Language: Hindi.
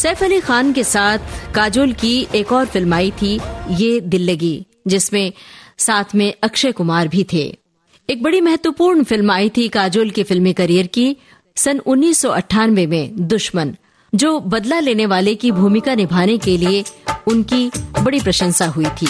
सैफ अली खान के साथ काजोल की एक और फिल्म आई थी, ये दिल लगी, जिसमें साथ में अक्षय कुमार भी थे। एक बड़ी महत्वपूर्ण फिल्म आई थी काजोल के फिल्मी करियर की सन 1998 में, दुश्मन, जो बदला लेने वाले की भूमिका निभाने के लिए उनकी बड़ी प्रशंसा हुई थी।